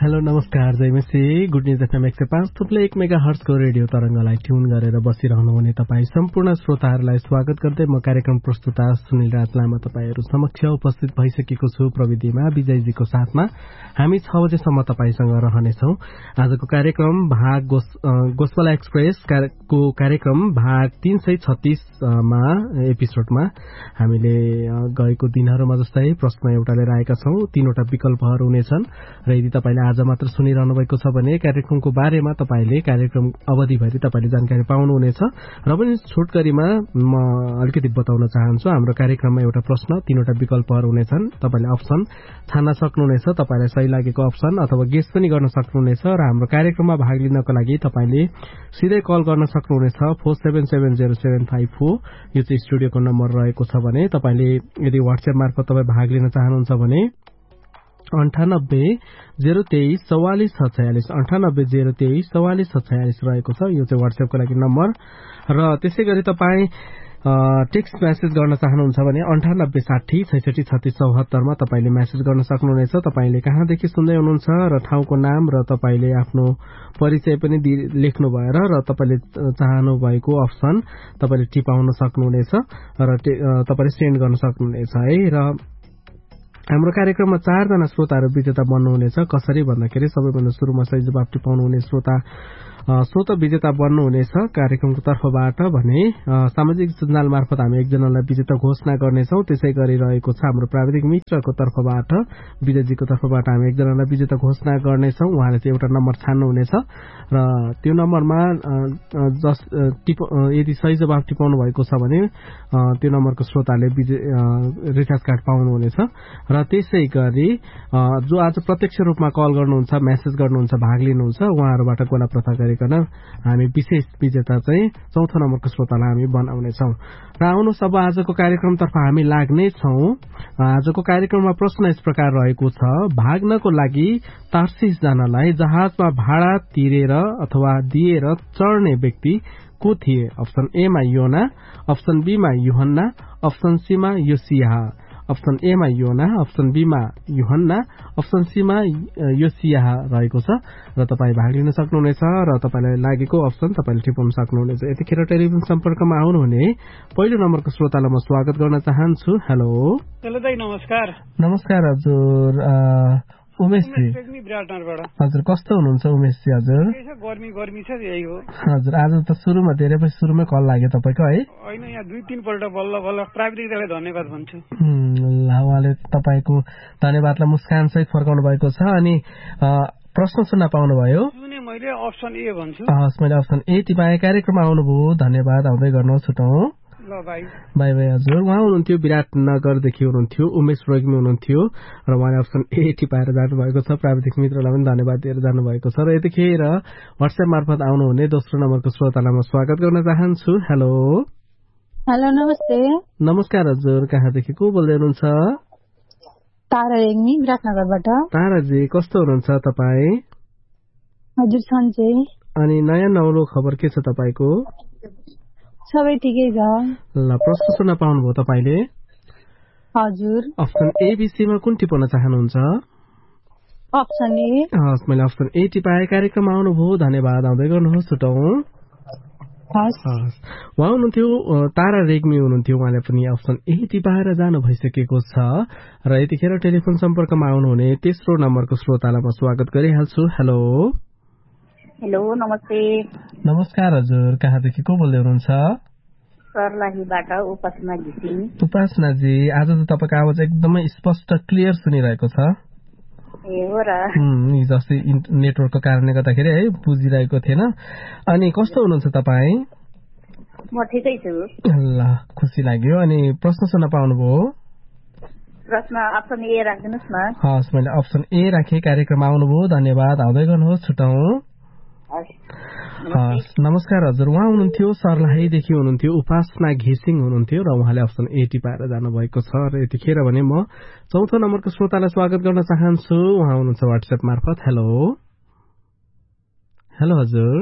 Hello नमस्कार जयमेसी good news FM 105.1 मेगाहर्ट्जको radio तरंगलाई tune गरेर बसिरहनुहुने तपाईँ सम्पूर्ण श्रोताहरूलाई स्वागत गर्दै म कार्यक्रम प्रस्तुता सुनिल राज लामा तपाईहरू समक्ष उपस्थित भइसकेको छु। प्रविधिमा विजयजीको साथमा हामी 6 बजेसम्म तपाईसँग रहनेछौं। आजको कार्यक्रम भाग गोस्वाला एक्सप्रेस को कार्यक्रम भाग 336 मा एपिसोडमा हामीले गएको दिनहरुमा जस्तै प्रश्न एउटा लिएर आएका छौं। 3 वटा विकल्पहरू हुनेछन् र यदि तपाईले आज मात्र सुनिरहनु भएको छ भने कार्यक्रमको बारेमा तपाईले कार्यक्रम अवधिभरि तपाईले जानकारी पाउनुहुनेछ। र पनि छोटकरीमा म अलिकति बताउन चाहन्छु। हाम्रो कार्यक्रममा एउटा प्रश्न 3 वटा विकल्पहरू हुनेछन्। तपाईले अप्सन छान्न सक्नुहुनेछ, तपाईलाई सही लागेको अप्सन अथवा गेस पनि गर्न सक्नुहुनेछ। र हाम्रो कार्यक्रममा भाग लिनको लागि तपाईले सिधै कल गर्न सक्नुहुनेछ 477075 यो चाहिँ स्टुडियोको नम्बर रहेको छ भने तपाईले यदि व्हाट्सएप मार्फत तपाई भाग लिन चाहनुहुन्छ भने 9803244446 9803244446 रहेको छ। यो चाहिँ व्हाट्सएपको लागि नम्बर। र त्यसैगरी तपाई टेक्स्ट मेसेज गर्न चाहनुहुन्छ भने 9860663674 मा तपाईले मेसेज गर्न सक्नुहुनेछ। तपाईले कहाँदेखि सुन्दै हुनुहुन्छ र ठाउँको नाम र तपाईले आफ्नो परिचय पनि लेख्नु भएर र तपाईले चाहनु भएको अप्सन तपाईले टिपाउन सक्नुहुनेछ र तपाईले सेन्ड गर्न सक्नुहुनेछ है। र हाम्रो कार्यक्रममा 4 जना श्रोताहरू विजेता बन्नुहुनेछ। कसरी भन्दाखेरि सबैभन्दा सुरुमा सही जवाफ टिपाउनुहुने श्रोता विजेता बन्नुहुनेछ कार्यक्रमको तर्फबाट भने सामाजिक सञ्जाल मार्फत हामी एकजनालाई विजेता घोषणा गर्नेछौं। त्यसै गरिरहेको छ हाम्रो प्राविधिक मित्रको तर्फबाट विजयजीको तर्फबाट हामी एकजनालाई विजेता घोषणा गर्नेछौं। उहाँले चाहिँ एउटा नम्बर छान्नुहुनेछ र त्यो नम्बरमा यदि सही जवाफ टिपाउनु भएको छ भने त्यो नम्बरको श्रोताले रिचार्ज कार्ड पाउनुहुनेछ। र त्यसै गरी जो आज प्रत्यक्ष रूपमा कल गर्नुहुन्छ, मेसेज गर्नुहुन्छ, भाग लिनुहुन्छ उहाँहरूबाट गोला प्रथा गरिकन हामी विशेष विजेता चाहिँ 4थो नम्बरको श्रोतालाई हामी बनाउनेछौं। र आउनुहोस् अब आजको कार्यक्रमतर्फ हामी लाग्ने छौं। आजको कार्यक्रममा प्रश्न यस प्रकार रहेको छ। भाग्नको लागि तार्सिस जानलाई जहाजमा भाडा तिरेर अथवा दिएर चढ्ने व्यक्ति को थिए? अप्सन ए मा योना, अप्सन बी मा युहन्ना, अप्सन सी मा योसिया। अप्सन ए मा योना, अप्सन बी मा युहन्ना, अप्सन सी मा योसिया रहेको छ। र तपाई भाग लिन सक्नुहुनेछ र तपाईलाई लागेको अप्सन तपाईले टिपाउन सक्नुहुनेछ। यतिखेर टेलिफोन सम्पर्कमा आउनुहुने पहिलो नम्बरको श्रोतालाई म स्वागत गर्न चाहन्छु। हेलो दाइ नमस्कार। नमस्कार हजुर। उमेश जी हजुर कस्तो हुनुहुन्छ उमेश जी? हजुर गर्मी छ यही हो हजुर। आज त सुरुमा धेरै पछि सुरुमै कल लाग्यो तपाईको है? होइन, यहाँ 2-3 पल्ट बल्ल प्राविधिकलाई धन्यवाद भन्छु। ल उहाँले तपाईको धन्यवादलाई मुस्कान सहित फर्काउनु भएको छ। अनि प्रश्न सुन्न पाउनुभयो? सुने मैले अप्सन ए भन्छु। हस्, मैले अप्सन ए टिपाए। कार्यक्रममा आउनुभयो, धन्यवाद। आउँदै गर्नु छुटाउँ। ल बाई बाई बाई हजुर। उहाँ हुनुहुन्थ्यो विराटनगरदेखि हुनुहुन्थ्यो उमेश रोगिमी हुनुहुन्थ्यो र उहाँले अप्सन ए टिपाएर जानुभएको छ। प्राविधिक मित्रलाई पनि धन्यवाद दिएर जानुभएको छ। र यतिखेर व्हाट्सएप मार्फत आउनुहुने दोस्रो नम्बरको श्रोतालाई म स्वागत गर्न चाहन्छु। हेलो हेलो नमस्ते। नमस्कार हजुर। कहाँदेखि को बोल्दै हुनुहुन्छ? तारा रेग्मी विराटनगरबाट। ताराजी कस्तो हुनुहुन्छ तपाईँ? हजुर सन्चै। अनि नयाँ नौलो खबर के छ तपाईको? सबै ठिकै छ। ल प्रश्न सुन्न पाउनुभयो तपाईले? हजुर। अप्सन ए बीसीमा कुन टिप्न चाहनुहुन्छ? Option A. हस्, मैले अप्सन ए टिपाए। कार्यक्रममा आउनुभयो, धन्यवाद। आउँदै गर्नुहोस् छुटाउँ। उहाँ हुनुहुन्थ्यो तारा रेग्मी हुनुहुन्थ्यो। उहाँले पनि अप्सन ए टिपाएर जानु भइसकेको छ। र यतिखेर टेलिफोन सम्पर्कमा आउनुहुने तेस्रो नम्बरको श्रोतालाई म स्वागत गरिहाल्छु। हेलो हेलो नमस्ते। नमस्कार हजुर। कहाँदेखि को बोल्दै हुनुहुन्छ? सर्लाहीबाट उपासना घिसिङ। उपासनाजी आज त तपाईको आवाज एकदमै स्पष्ट क्लियर सुनिरहेको छ। ए हो र? जस्तै नेटवर्कको कारणले गर्दाखेरि है बुझिरहेको थिएन। अनि कस्तो हुनुहुन्छ तपाईँ? म ठिकै छु। ल खुसी लाग्यो। अनि प्रश्न सुन्न पाउनुभयो? प्रश्न अप्सन ए राख्दिनुस् न। हस्, मैले अप्सन ए राखेँ। कार्यक्रममा आउनुभयो, धन्यवाद। आउँदै गर्नुहोस् छुटाउँ। नमस्कार हजुर। उहाँ हुनुहुन्थ्यो सर्लाहीदेखि हुनुहुन्थ्यो उपासना घिसिङ हुनुहुन्थ्यो र उहाँले अप्सन ए टिपाएर जानुभएको छ। र यतिखेर भने म 4थो नम्बरको श्रोतालाई स्वागत गर्न चाहन्छु। उहाँ हुनुहुन्छ व्हाट्सएप मार्फत। हेलो हेलो हजुर।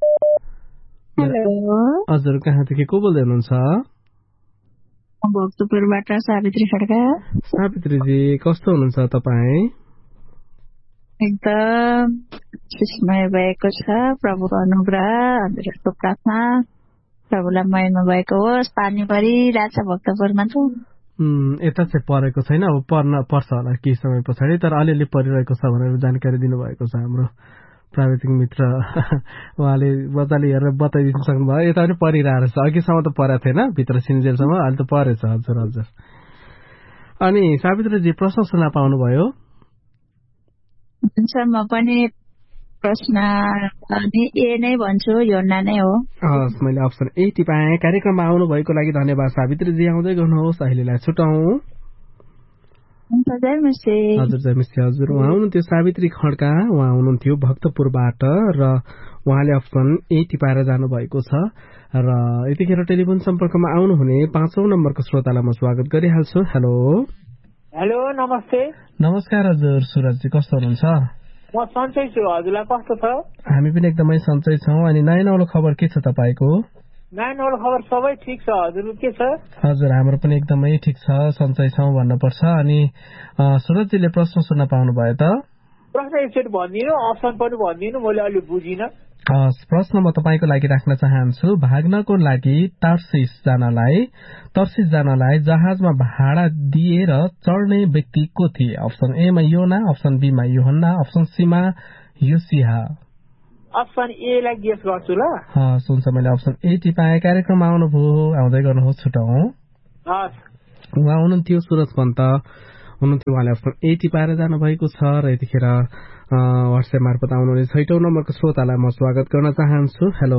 हजुर कहाँदेखि को बोल्दै हुनुहुन्छ? भक्तपुरबाट सावित्री खड्का। सावित्रीजी कस्तो हुनुहुन्छ तपाईँ? एकदम सुस्मय भएको छ। प्रभुको अनुग्रह हजुरहरूको प्रार्थना प्रभुलाई महिमा भएको होस्। पानी परिरहेछ भक्तपुरमा त। यता चाहिँ परेको छैन, अब पर्छ होला केही समय पछाडि, तर अलिअलि परिरहेको छ भनेर जानकारी दिनुभएको छ हाम्रो प्राविधिक मित्र। उहाँले मजाले हेरेर बताइदिनु सक्नुभयो। यता पनि परिरहेको छ, अघिसम्म त परेको थिएन भित्र सिन्जेलसम्म, अहिले त परेछ। हजुर हजुर। अनि सावित्रीजी प्रश्न सुन्न पाउनुभयो? हुन्छ, म पनि प्रश्न ए नै भन्छु, योना नै हो। हस्, मैले अप्सन ए टिपाएँ। कार्यक्रममा आउनु भएको लागि धन्यवाद सावित्रीजी। आउँदै गर्नुहोस्, अहिलेलाई छुटाउँ। हजुर जयमसी हजुर। उहाँ हुनुहुन्थ्यो सावित्री खड्का, उहाँ हुनुहुन्थ्यो भक्तपुरबाट र उहाँले अप्सन ए टिपाएर जानुभएको छ। र यतिखेर टेलिफोन सम्पर्कमा आउनुहुने 5औं नम्बरको श्रोतालाई म स्वागत गरिहाल्छु। हेलो हेलो, नमस्ते। नमस्कार हजुर। सुरजजी कस्तो हुनुहुन्छ? म सन्चै छु, हजुरलाई कस्तो छ? हामी पनि एकदमै सन्चै छौँ। अनि नयाँ नौलो खबर के छ तपाईँको? नयाँ नौलो खबर सबै ठिक छ, हजुरको के छ? हजुर हाम्रो पनि एकदमै ठिक छ, सन्चै छौँ भन्नुपर्छ। अनि सुरजजीले प्रश्न सुन्न पाउनुभयो त? प्रश्न एकचोटि भनिदिनु, अप्सन पनि भनिदिनु, मैले अलि बुझिनँ। प्रश्न म तपाईँको लागि राख्न चाहन्छु। भाग्नको लागि तर्सिस जानलाई जहाजमा भाडा दिएर चढ्ने व्यक्ति को थिए? अप्सन ए मा योना, अप्सन बी मा योहन्ना, अप्सन सी मा योसिहा। अप्सन ए लाई गेस गर्छु ल। सुन्छ, मैले अप्सन ए टिपाएँ। कार्यक्रममा आउनुभयो, आउँदै गर्नुहोस्, छुटाउँ। उहाँ हुनुहुन्थ्यो सुरज पन्त हुनुहुन्थ्यो, उहाँले अप्सन ए टिपाएर जानुभएको छ। र यतिखेर व्हाट्सएप मार्फत आउनुहुने 6औं नम्बरको श्रोतालाई म स्वागत गर्न चाहन्छु। Hello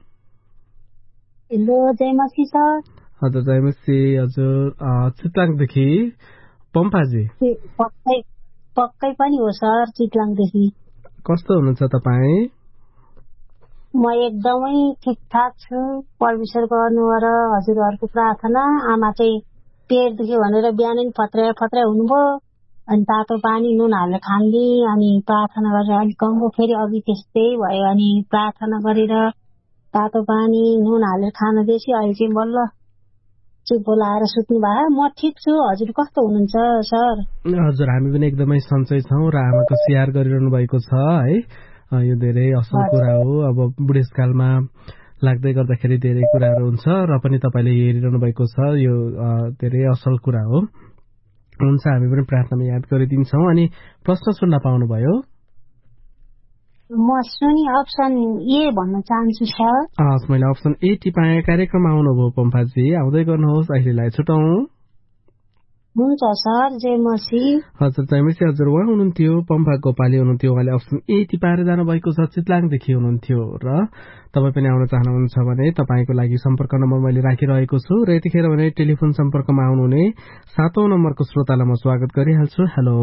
जयमसी sir. हजुर जयमसी हजुर। चितलाङदेखि पम्पाजी? पक्कै पनि हो सर, चितलाङदेखि। कस्तो हुनुहुन्छ तपाईँ? म एकदमै ठिकठाक छु, परमेश्वरको अनुग्रह र हजुरहरूको प्रार्थना। आमा चाहिँ पेट दुख्यो भनेर बिहानै फत्रै हुनुभयो, अनि तातो पानी नुन हालेर खान्दी, अनि प्रार्थना गरेर अलिक कमको, फेरि अघि त्यस्तै भयो, अनि प्रार्थना गरेर तातो पानी नुन हालेर खान दिएपछि अहिले चाहिँ बल्ल चुप लाएर सुत्नु भयो। म ठिक छु, हजुर कस्तो हुनुहुन्छ सर? हजुर हामी पनि एकदमै सन्चै छौँ र आमाको स्याहार गरिरहनु भएको छ है। यो धेरै असल कुरा हो। अब बुढेसकालमा लाग्दै गर्दाखेरि धेरै कुराहरू हुन्छ र पनि तपाईँले हेरिरहनु भएको छ, यो धेरै असल कुरा हो। हुन्छ, हामी पनि प्रार्थनामा याद गरिदिन्छौँ। अनि प्रश्न सुन्न पाउनुभयो? म सुनि अप्सन ए भन्न चाहन्छु सर। मैले अप्सन ए टिपाएँ। कार्यक्रममा आउनुभयो पम्फाजी, आउँदै गर्नुहोस्, अहिलेलाई छुटाउँ। हुन्छ सर, जयमसी। हजुर जयमसी हजुर। उहाँ हुनुहुन्थ्यो पम्फा गोपाली हुनुहुन्थ्यो, उहाँले अप्सन ए टिपाएर जानुभएको छ। चितलाङदेखि हुनुहुन्थ्यो र तपाईँ पनि आउन चाहनुहुन्छ भने तपाईँको लागि सम्पर्क नम्बर मैले राखिरहेको छु। र यतिखेर भने टेलिफोन सम्पर्कमा आउनुहुने 7औं नम्बरको श्रोतालाई म स्वागत गरिहाल्छु। हेलो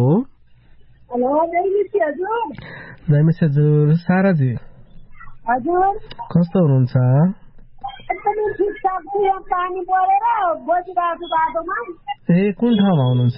जयमसी हजुर। साराजी हजुर कस्तो हुनुहुन्छ? एकदमै ठिकठाक छु, पानी परेर बसिरहेको छु बाटोमा। कुन ठाउँमा हुनुहुन्छ?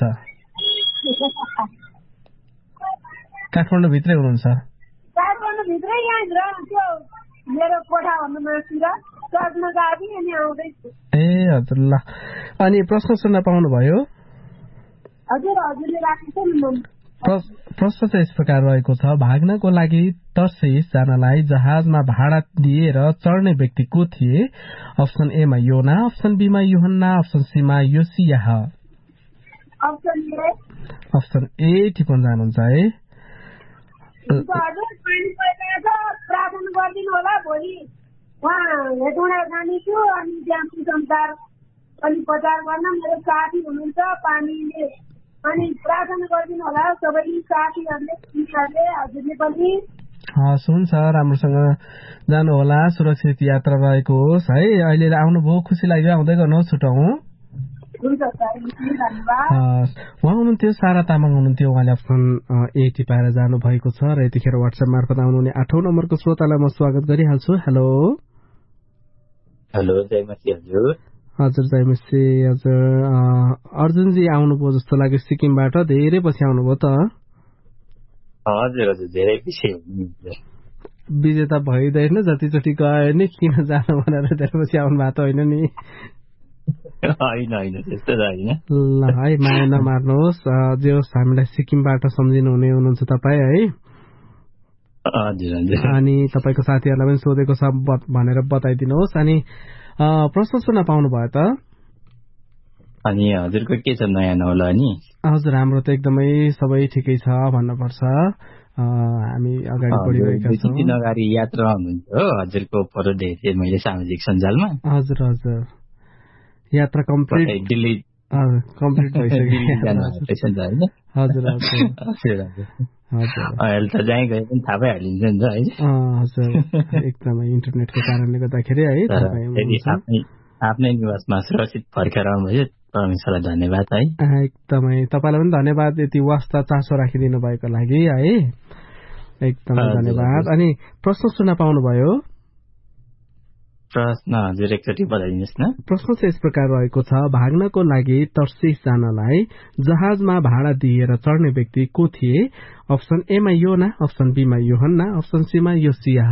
काठमाडौँ भित्रै हुनुहुन्छ? काठमाडौँ भित्रै, यहाँ त्यो मेरो कोठा भन्नु माथितिर चढ्न गएको अनि आउँदैछु। हजुर ल। अनि प्रश्न सुन्न पाउनुभयो? हजुर हजुरले राखेको नि। प्रश्न चाहिँ यस प्रकार रहेको छ। भाग्नको लागि तर्सिस जानलाई जहाजमा भाडा दिएर चढ्ने व्यक्ति को थिए? अप्सन ए मा योना, अप्सन बी मा योहन्ना, अप्सन सी मा योसियाह। अप्सन ए टिप्न जानुहुन्छ है? प्रार्थना गरिदिनु होला, भोलि उहाँ हेटौँडा जाने छु, अनि त्यहाँ सुसमाचार अनि प्रचार गर्न मेरो साथी हुनुहुन्छ पानीले, अनि प्रार्थना गरिदिनु होला सबै साथीहरूले, हजुरले पनि। हुन्छ, राम्रोसँग जानुहोला, सुरक्षित यात्रा रहेको होस् है। अहिले आउनुभयो, खुसी लाग्यो, आउँदै गर्नुहोस्, छुटाउँ। उहाँ हुनुहुन्थ्यो सारा तामाङ हुनुहुन्थ्यो, उहाँले अप्सन ए टिपाएर जानु भएको छ। र यतिखेर व्हाट्सएप मार्फत आउनुहुने 8औं नम्बरको श्रोतालाई म स्वागत गरिहाल्छु। हेलो जयमसी हजुर। हजुर जयमसी हजुर। अर्जुनजी आउनुभयो जस्तो लाग्यो सिक्किमबाट, धेरै पछि आउनुभयो त? हजुर हजुर, धेरै पछि। विजेता भइँदैन, जतिचोटि गयो नि किन जानु भनेर धेरै पछि आउनु भएको त होइन नि? होइन त्यस्तो छैन। ल है, माया नमार्नुहोस्। जे होस्, हामीलाई सिक्किमबाट सम्झिनु हुने हुनुहुन्छ तपाईँ है। हजुर हजुर। अनि तपाईँको साथीहरूलाई पनि सोधेको छ भनेर बताइदिनुहोस्। अनि प्रश्न सुन्न पाउनुभयो त? अनि हजुरको के छ नयाँ नौलो? अनि हजुर हाम्रो त एकदमै सबै ठिकै छ भन्नुपर्छ। हामी अगाडि बढिरहेका छौँ। 2 दिन अगाडि यात्रा हुनुहुन्छ हो हजुरको फोटो देखेको थिएँ मैले सामाजिक सञ्जालमा। हजुर हजुर यात्रा कम्प्लिट दिल्ली भइसक्यो। हजुर अहिले त जहीँ गए पनि थाहा पाइहालिन्छ नि त है। हजुर एकदमै इन्टरनेटको कारणले गर्दाखेरि है आफ्नै निवासमा सुरक्षित फर्केर आउनुभयो, परमेश्वरलाई धन्यवाद है। एकदमै तपाईँलाई पनि धन्यवाद यति वास्ता चासो राखिदिनु भएको लागि है, एकदमै धन्यवाद। अनि प्रश्न सुन्न पाउनुभयो? प्रश्न हजुर एकचोटि बताइदिनुहोस् न। प्रश्न चाहिँ यस प्रकार रहेको छ, भाग्नको लागि तर्सिस जानलाई जहाजमा भाडा दिएर चढ्ने व्यक्ति को थिए? अप्सन ए मा योना, अप्सन बी मा योहन्ना, अप्सन सी मा योसिया।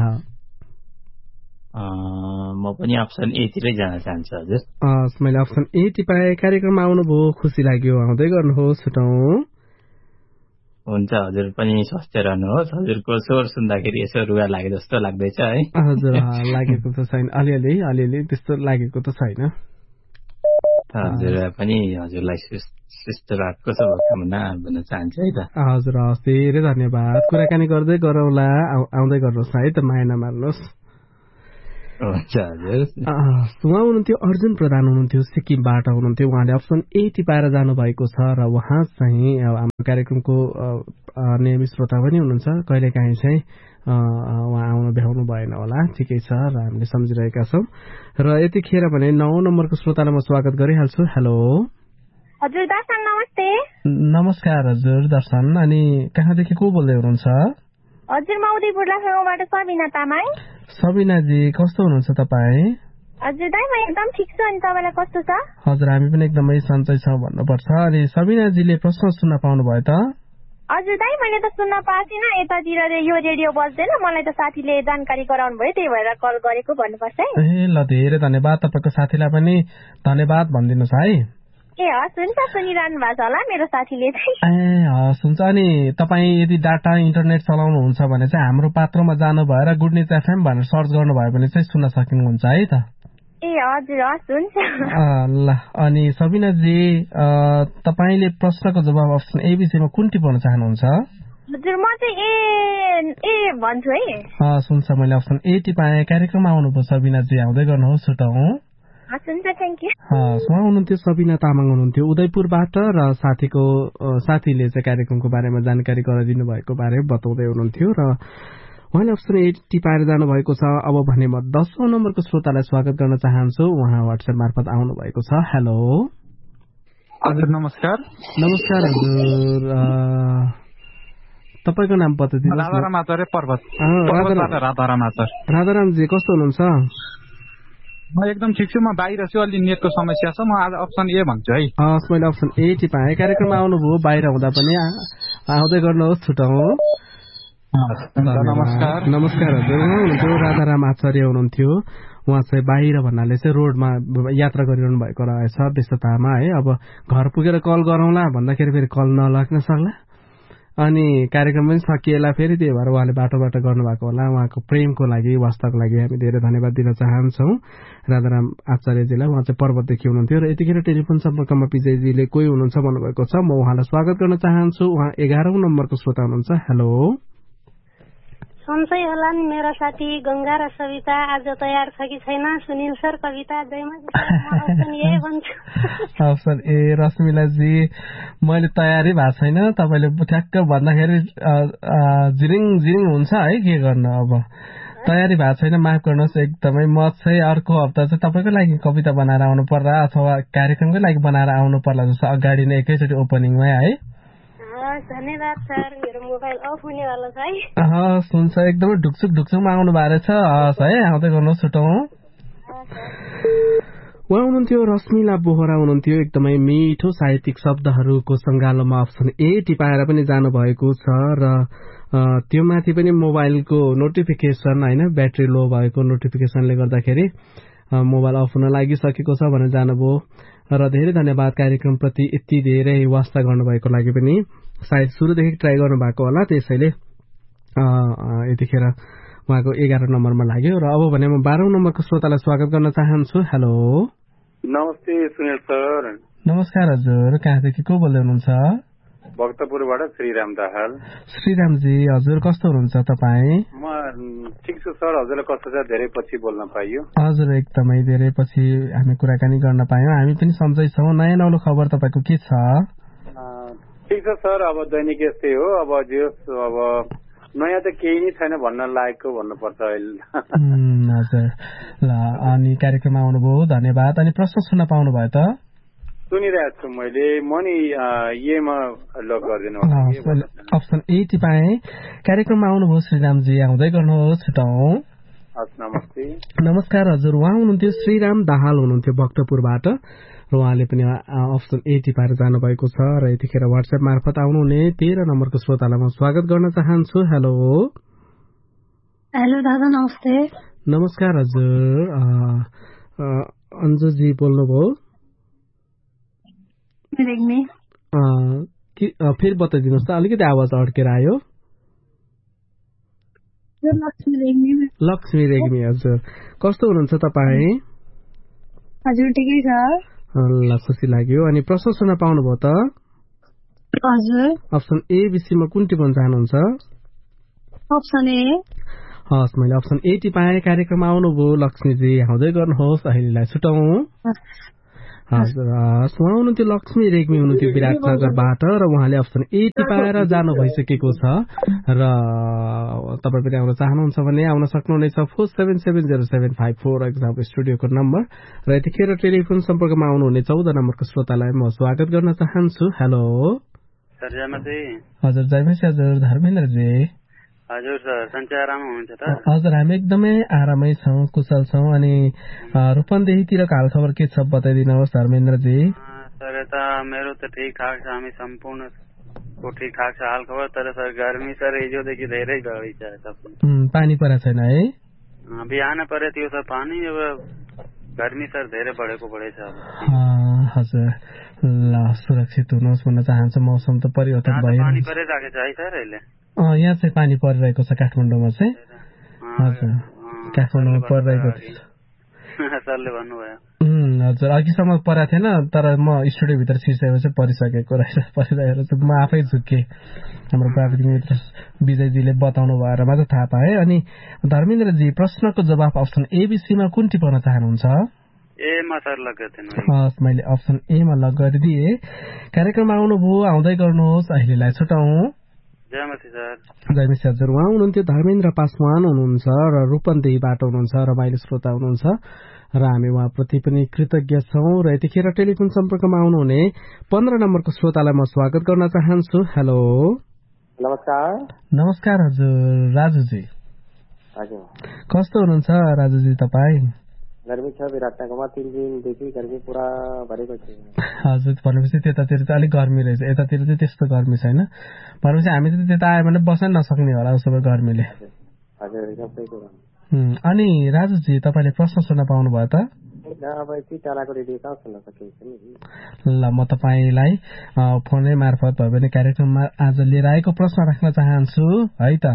म पनि अप्सन ए तिरै जान चाहन्छु हजुर। मैले अप्सन ए टिपाएँ। कार्यक्रममा आउनुभयो, खुसी लाग्यो, आउँदै गर्नुहोस्। छुटौँ। हुन्छ हजुर पनि स्वस्थ रहनुहोस्। हजुरको स्वर सुन्दाखेरि यसो रुगा लागे जस्तो लाग्दैछ है। हजुर लागेको त छैन, अलिअलि त्यस्तो लागेको त छैन। हजुर पनि हजुरलाई सुस्त रातको शुभकामना भन्न चाहन्छु है त। हजुर हस्, धेरै धन्यवाद। कुराकानी गर्दै गरौँला, आउँदै गर्नुहोस् है त, माया नमार्नुहोस्। हुन्छ हजुर। उहाँ हुनुहुन्थ्यो अर्जुन प्रधान हुनुहुन्थ्यो, सिक्किमबाट हुनुहुन्थ्यो। उहाँले अप्सन ए टिपाएर जानुभएको छ र उहाँ चाहिँ हाम्रो कार्यक्रमको नियमित श्रोता पनि हुनुहुन्छ। कहिलेकाहीँ चाहिँ उहाँ आउन भ्याउनु भएन होला, ठिकै छ र हामीले सम्झिरहेका छौँ। र यतिखेर भने 9 नम्बरको श्रोतालाई म स्वागत गरिहाल्छु। हेलो हजुर दर्शन, नमस्ते। नमस्कार हजुर दर्शन। अनि कहाँदेखि को बोल्दै हुनुहुन्छ? हजुर म उदयपुर लाखाबाट सबिना तामाङ। सबिनाजी कस्तो हुनुहुन्छ तपाईँ? हजुर दाइ म एकदम ठिक छु, अनि तपाईँलाई कस्तो छ? हजुर हामी पनि एकदमै सन्चै छौँ भन्नुपर्छ। अनि सबिनाजीले प्रश्न सुन्न पाउनुभयो त? हजुर दाइ मैले त सुन्न पाएन, यतातिर यो रेडियो बज्दैन, मलाई त साथीले जानकारी गराउनु भयो, त्यही भएर कल गरेको भन्नुपर्छ है। ए ल धेरै धन्यवाद, तपाईँको साथीलाई पनि धन्यवाद भनिदिनुहोस् है। ए हस् हुन्छ, सुनिरहनु भएको छ होला मेरो साथीले चाहिँ। ए हस् हुन्छ। अनि तपाईँ यदि डाटा इन्टरनेट चलाउनुहुन्छ भने चाहिँ हाम्रो पात्रोमा जानु भएर गुड न्युज एफएम भनेर सर्च गर्नुभयो भने चाहिँ सुन्न सक्नुहुन्छ है त। ए हजुर हस् हुन्छ। ल अनि सबिनाजी तपाईँले प्रश्नको जवाब अप्सन एबिसीमा कुन टिपाउन चाहनुहुन्छ? हजुर म चाहिँ ए भन्छु है। हस् हुन्छ, मैले अप्सन ए टिपाएँ। कार्यक्रममा आउनुभयो सबिनाजी, आउँदै गर्नुहोस्। छुटौँ। उहाँ हुनुहुन्थ्यो सबिना तामाङ हुनुहुन्थ्यो उदयपुरबाट र साथीले चाहिँ कार्यक्रमको बारेमा जानकारी गराइदिनु भएको बारे बताउँदै हुनुहुन्थ्यो र उहाँले अप्सन ए टिपाएर जानुभएको छ। अब भने म 10औं नम्बरको श्रोतालाई स्वागत गर्न चाहन्छु। उहाँ व्हाट्सएप मार्फत आउनु भएको छ। हेलो हजुर नमस्कार। नमस्कार हजुर, तपाईँको नाम बताइदिनुहोस्। राधाराम आचार्य, पर्वत। राधाराम आचार्य। राधारामजी कस्तो हुनुहुन्छ? म एकदम ठिक छु, म बाहिर छु, अलि नेटको समस्या छ। म आज अप्सन ए भन्छु है। हस् मैले अप्सन ए टिपाएँ। कार्यक्रममा आउनुभयो, बाहिर हुँदा पनि आउँदै गर्नुहोस्। छुटौँ। नमस्कार। नमस्कार हजुर। उहाँ हुनुहुन्थ्यो राधाराम आचार्य हुनुहुन्थ्यो। उहाँ चाहिँ बाहिर भन्नाले चाहिँ रोडमा यात्रा गरिरहनु भएको रहेछ व्यस्ततामा है। अब घर पुगेर कल गरौँला भन्दाखेरि फेरि कल नलाग्न सक्ला, अनि कार्यक्रम पनि सकिएला फेरि, त्यही भएर उहाँले बाटोबाट गर्नुभएको होला। उहाँको प्रेमको लागि, वास्ताको लागि हामी धेरै धन्यवाद दिन चाहन्छौँ राधाराम आचार्यजीलाई। उहाँ चाहिँ पर्वतदेखि हुनुहुन्थ्यो र यतिखेर टेलिफोन सम्पर्कमा विजयजीले कोही हुनुहुन्छ भन्नुभएको छ। म उहाँलाई स्वागत गर्न चाहन्छु। उहाँ 11औं नम्बरको श्रोता हुनुहुन्छ। हेलो सन्चै होला नि मेरो साथी गंगा र सविता, आज तयार छ कि छैन? Sunil sir, Kavita, जयमा option A रश्मिलाजी, मैले तयारी भएको छैन। तपाईँले ठ्याक्क भन्दाखेरि जिरिङ हुन्छ है, के गर्नु अब। तयारी भएको छैन, माफ गर्नुहोस् एकदमै। म चाहिँ अर्को हप्ता चाहिँ तपाईँको लागि कविता बनाएर आउनु पर्ला अथवा कार्यक्रमकै लागि बनाएर आउनु पर्ला जस्तो अगाडि नै एकैचोटि ओपनिङमै है। धन्यवाद सर, मेरो मोबाइल अफ हुनेवाला छ है। हस् हुन्छ, एकदमै ढुकछुकमा आउनु भएको रहेछ। हस् है, आउँदै गर्नुहोस्। छुटौँ। उहाँ हुनुहुन्थ्यो रश्मिला बोहरा हुनुहुन्थ्यो। एकदमै मिठो साहित्यिक शब्दहरूको सङ्गालोमा अप्सन ए टिपाएर पनि जानुभएको छ र त्यो माथि पनि मोबाइलको नोटिफिकेसन होइन, ब्याट्री लो भएको नोटिफिकेसनले गर्दाखेरि मोबाइल अफ हुन लागिसकेको छ भनेर जानुभयो र धेरै धन्यवाद। कार्यक्रमप्रति यति धेरै वास्ता गर्नुभएको लागि पनि सायद सुरुदेखि ट्राई गर्नुभएको होला, त्यसैले यतिखेर उहाँको 11 नम्बरमा लाग्यो र अब भने म 12औं नम्बरको श्रोतालाई स्वागत गर्न चाहन्छु। हेलो नमस्ते सुनिल सर। नमस्कार हजुर, कहाँदेखि को बोल्दै हुनुहुन्छ? भक्तपुरबाट श्रीराम दाहाल। श्रीरामजी हजुर कस्तो हुनुहुन्छ तपाईँ? म ठिक छु सर, हजुरलाई कस्तो छ? धेरै पछि बोल्न पाइयो। हजुर एकदमै धेरै पछि हामी कुराकानी गर्न पायौँ। हामी पनि सन्चै छौँ। नयाँ नौलो खबर तपाईँको के छ? ठिक छ सर, अब दैनिक यस्तै हो। अब नयाँ त केही नै छैन भन्न लायकको भन्नुपर्छ अहिले। हजुर ल, अनि कार्यक्रममा आउनुभयो, धन्यवाद। अनि प्रश्न सुन्न पाउनु भयो त? सुनिरहेको छु मैले। म नि येमा लक गरिदिनु। Option A टिपाएँ। कार्यक्रममा आउनुभयो श्रीरामजी, आउँदै गर्नुहोस्। छुटाउँ। नमस्ते। नमस्कार हजुर, उहाँ हुनुहुन्थ्यो श्रीराम दाहाल हुनुहुन्थ्यो भक्तपुरबाट र उहाँले पनि अप्सन ए टिपाएर जानुभएको छ र यतिखेर वाट्सएप मार्फत आउनुहुने 13 नम्बरको श्रोतालाई म स्वागत गर्न चाहन्छु। हेलो हेलो दादा, नमस्ते। नमस्कार हजुर, अन्जुजी बोल्नुभयो? फेरि बताइदिनुहोस् त, अलिकति आवाज अड्केर आयो। लक्ष्मी रेग्मी हजुर, कस्तो हुनुहुन्छ तपाईँ? हजुर ठिकै छ। ल, खुसी लाग्यो। अनि प्रश्न सुन्न पाउनुभयो त? हजुर। अप्सन ए विषयमा कुन टिप्न चाहनुहुन्छ? Option A. हस्, मैले अप्सन ए टिपाएँ। कार्यक्रममा आउनुभयो लक्ष्मीजी, आउँदै गर्नुहोस्। अहिलेलाई छुटाउँ। हजुर, उहाँ हुनुहुन्थ्यो लक्ष्मी रेग्मी हुनुहुन्थ्यो विराटनगरबाट र उहाँले अप्सन ए टिपाएर जानु भइसकेको छ र तपाईँ पनि आउन चाहनुहुन्छ भने आउन सक्नुहुनेछ। 477075 एक्जाम स्टुडियोको नम्बर र यतिखेर टेलिफोन सम्पर्कमा आउनुहुने 14 नम्बरको श्रोतालाई म स्वागत गर्न चाहन्छु। हेलो हजुर, जयमसी हजुर, धर्मेन्द्रजी हजुर सर, सन्चै आराम हुनुहुन्छ त? हजुर, हामी एकदमै आरामै छौँ, कुशल छौँ। अनि रूपन्देहीतिरको हालखबर के छ बताइदिनुहोस् धर्मेन्द्रजी। सर यता मेरो त ठिकठाक छ, हामी सम्पूर्णको ठिकठाक छ हालखबर। तर सर गर्मी सर हिजोदेखि धेरै बढी छ। पानी परेको छैन है? बिहान परे थियो सर पानी, अब गर्मी सर धेरै बढेको बढेछ। हजुर ल, सुरक्षित हुनुहोस् भन्न चाहन्छु। मौसम त परिवर्तन भयो। पानी परिरहेको छ है सर अहिले? यहाँ चाहिँ पानी परिरहेको छ काठमाडौँमा चाहिँ। हजुर, काठमाडौँमा परिरहेको थियो सरले भन्नुभयो। हजुर, अघिसम्म परेको थिएन, तर म स्टुडियोभित्र छिर्सकेपछि परिसकेको परिरहेको छ। म आफै झुक्केँ, हाम्रो प्राविधिक मित्र विजयजीले बताउनु भएर मात्र थाहा पाएँ। अनि धर्मेन्द्रजी, प्रश्नको जवाफ अप्सन ए विषयमा कुन टिपाउन चाहनुहुन्छ? एमा सर लग गरिदिनु। हस्, मैले अप्सन एमा लग गरिदिएँ। कार्यक्रममा आउनुभयो, आउँदै गर्नुहोस्। अहिलेलाई छुटाउँ। जयमसी हजुर, उहाँ हुनुहुन्थ्यो धर्मेन्द्र पासवान हुनुहुन्छ र रूपन्देहीबाट हुनुहुन्छ, रमाइलो श्रोता हुनुहुन्छ र हामी उहाँप्रति पनि कृतज्ञ छौँ। र यतिखेर टेलिफोन सम्पर्कमा आउनुहुने 15 नम्बरको श्रोतालाई म स्वागत गर्न चाहन्छु। हेलो नमस्कार। नमस्कार हजुर, राजुजी हजुर, कस्तो हुनुहुन्छ राजुजी तपाईँ? गर्मी छ विराटनगरमा, 3 दिनदेखि गर्मी पुरा भरेको छ। हजुर, भनेपछि त्यतातिर चाहिँ अलिक गर्मी रहेछ, यतातिर चाहिँ त्यस्तो गर्मी छैन। भनेपछि हामी चाहिँ त्यता आयो भने बस्नै नसक्ने होला उसो भए गर्मीले। हजुर, सबै कुरा। अनि राजुजी, तपाईँले प्रश्न सुन्न पाउनुभयो त? ल, म तपाईँलाई फोनै मार्फत भयो भने कार्यक्रममा आज लिएर आएको प्रश्न राख्न चाहन्छु है त।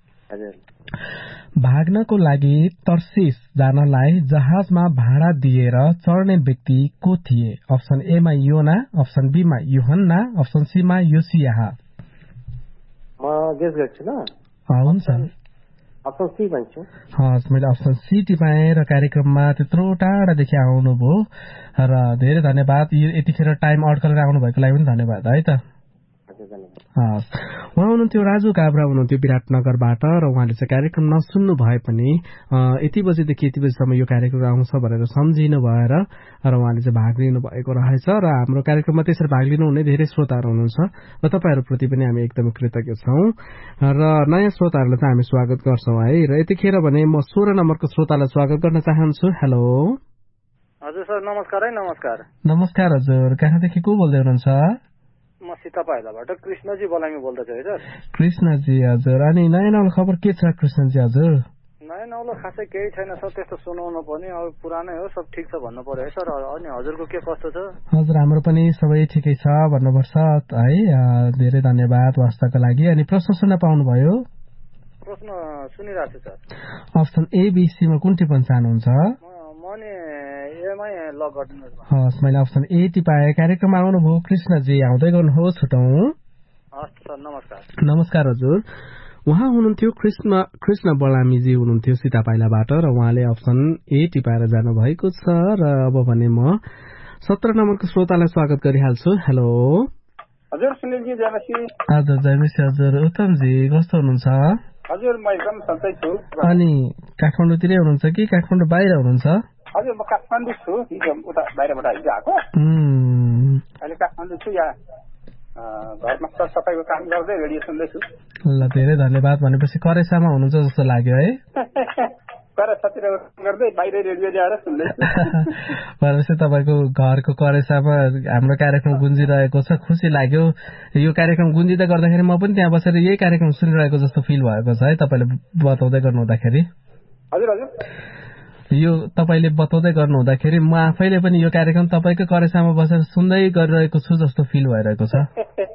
भाग्नको लागि तर्सिस जानलाई जहाजमा भाडा दिएर चढ्ने व्यक्ति को थिए? अप्सन ए मा योना, अप्सन बी मा युहन्ना, अप्सन सी मा योसियाहा। म गेस गर्छु ल। हुन्छ, अप्सन सी भन्छु। हस्, मैले अप्सन सी टिपाएँ र कार्यक्रममा त्यत्रो टाढादेखि आउनुभयो र धेरै धन्यवाद। यतिखेर टाइम अड्कलेर आउनुभएको लागि पनि धन्यवाद है त। हस्, उहाँ हुनुहुन्थ्यो राजु काब्रा हुनुहुन्थ्यो विराटनगरबाट र उहाँले चाहिँ कार्यक्रम नसुन्नु भए पनि यति बजेदेखि यति बजीसम्म यो कार्यक्रम आउँछ भनेर सम्झिनु भएर र उहाँले चाहिँ भाग लिनु भएको रहेछ र हाम्रो कार्यक्रममा त्यसरी भाग लिनुहुने धेरै श्रोताहरू हुनुहुन्छ र तपाईँहरूप्रति पनि हामी एकदमै कृतज्ञ छौँ र नयाँ श्रोताहरूलाई चाहिँ हामी स्वागत गर्छौँ है। र यतिखेर भने म 16 नम्बरको श्रोतालाई स्वागत गर्न चाहन्छु। हेलो हजुर सर, नमस्कार है। नमस्कार। नमस्कार हजुर, कहाँदेखि को बोल्दै हुनुहुन्छ? म सीता पाइलाबाट कृष्णजी बोलामी बोल्दैछु है सर। कृष्णजी हजुर, अनि नयाँ नौलो खबर के छ कृष्णजी हजुर? नयाँ नौलो खासै केही छैन सर, त्यस्तो सुनाउनु पनि अब पुरानै हो, सब ठिक छ भन्नु पर्यो है सर। अनि हजुरको के कस्तो छ? हजुर, हाम्रो पनि सबै ठिकै छ भन्नुपर्छ है। धेरै धन्यवाद वास्ताको लागि। अनि प्रश्न सुन्न पाउनुभयो? प्रश्न सुनिरहेको छु सर। अप्सन एबिसीमा कुन टिप्न चाहनुहुन्छ? म नि एमै लक गरिदिनुहोस्। हस्, मैले अप्सन ए टिपाएँ। कार्यक्रममा आउनुभयो कृष्णजी, आउँदै गर्नुहोस्। छुटौँ। हस् सर, नमस्कार। नमस्कार हजुर। उहाँ हुनुहुन्थ्यो कृष्ण बलामीजी हुनुहुन्थ्यो सीतापाइलाबाट र उहाँले अप्सन ए टिपाएर जानुभएको छ। र अब भने म 17 नम्बरको श्रोतालाई स्वागत गरिहाल्छु। हेलो हजुर, सुनिलजी, जयमसी। हजुर, जयमसी हजुर। उत्तमजी, कस्तो हुनुहुन्छ? हजुर, म एकदम सन्चै छु। अनि काठमाडौँतिरै हुनुहुन्छ कि काठमाडौँ बाहिर हुनुहुन्छ? हजुर, म काठमाडौँ छु। हिजो उता बाहिरबाट हिजो आएको। अहिले काठमाडौँ छु। यहाँ घरमा सरसफाइको काम गर्दै रेडियो सुन्दैछु। ल, धेरै धन्यवाद। भनेपछि करेसामा हुनुहुन्छ जस्तो लाग्यो है? करेसातिर गर्दै बाहिर रेडियो ल्याएर सुन्दैछु। भनेपछि तपाईँको घरको करेसामा हाम्रो कार्यक्रम गुन्जिरहेको छ। खुसी लाग्यो। यो कार्यक्रम गुन्जिँदै गर्दाखेरि म पनि त्यहाँ बसेर यही कार्यक्रम सुनिरहेको जस्तो फिल भएको छ है तपाईँले बताउँदै गर्नुहुँदाखेरि। हजुर हजुर, यो तपाईँले बताउँदै गर्नुहुँदाखेरि म आफैले पनि यो कार्यक्रम तपाईँकै करेसामा बसेर सुन्दै गरिरहेको छु जस्तो फिल भइरहेको छ।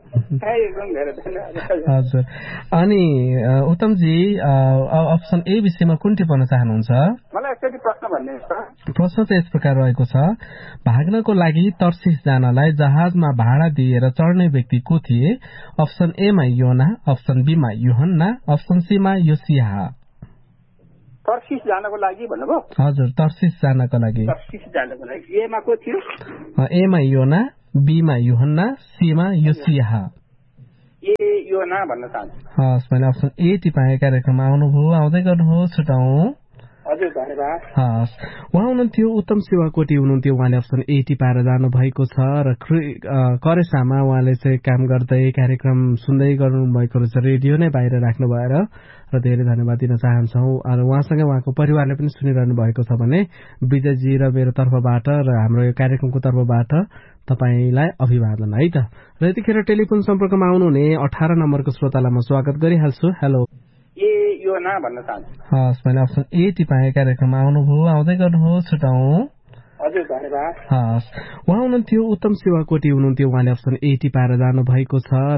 हजुर। अनि उत्तमजी, अप्सन ए विषयमा कुन टिप्न चाहनुहुन्छ? मलाई एकचोटि प्रश्न भन्नुहोस्। प्रश्न चाहिँ यस प्रकार रहेको छ। भाग्नको लागि तर्सिस जानलाई जहाजमा भाडा दिएर चढ्ने व्यक्ति को थिए? अप्सन एमा योना, अप्सन बीमा युहन्ना, अप्सन सीमा योसिहा। तर्सिस जानको लागि भन्नुभयो? हजुर, तर्सिस जानको लागि। तर्सिस जानको लागि एमा को थियो? एमा योना, बीमा युहन्ना, सीमा योसिहा। ए योना भन्न चाहन्छु। हस्, मैले अप्सन ए टिपाएँ। कार्यक्रममा आउनुभयो, आउँदै गर्नुहोस्। छुटाउँ। हजुर, धन्यवाद। हस्, उहाँ हुनुहुन्थ्यो उत्तम सेवाकोटी हुनुहुन्थ्यो। उहाँले अप्सन ए टिपाएर जानुभएको छ र करेसामा उहाँले चाहिँ काम गर्दै कार्यक्रम सुन्दै गर्नुभएको रहेछ। रेडियो नै बाहिर राख्नु भएर र धेरै धन्यवाद दिन चाहन्छौँ। र उहाँसँगै उहाँको परिवारले पनि सुनिरहनु भएको छ भने विजयजी र मेरो तर्फबाट र हाम्रो यो कार्यक्रमको तर्फबाट तपाईलाई अभिवादन है त। र यतिखेर टेलिफोन सम्पर्कमा आउनुहुने 18 नम्बरको श्रोतालाई म स्वागत गरिहाल्छु। हेलो ए योना भन्न चाहन्छु। हस्, मैले अप्सन ए टिपाएँ। कार्यक्रममा आउनुभयो, आउँदै गर्नुहोस्। छुटाउँ। हजुर, धन्यवाद। हस्, उहाँ हुनुहुन्थ्यो उत्तम सेवाकोटी हुनुहुन्थ्यो। उहाँले अप्सन ए टिपाएर जानुभएको छ।